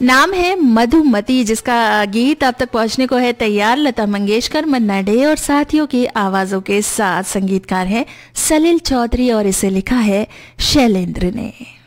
नाम है मधुमती, जिसका गीत आप तक पहुंचने को है तैयार। लता मंगेशकर, मन्ना डे और साथियों की आवाजों के साथ संगीतकार है सलील चौधरी और इसे लिखा है शैलेंद्र ने।